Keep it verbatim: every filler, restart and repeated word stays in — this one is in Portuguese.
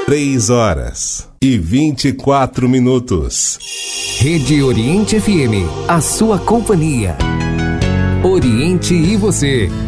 Três horas e vinte e quatro minutos. Rede Oriente F M, a sua companhia. Oriente e você,